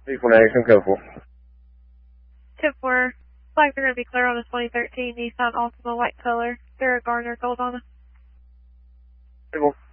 349, come code 4. 10-4, flags are going to be clear on a 2013 Nissan Altima white color. Sarah Garner, Goldana. Table.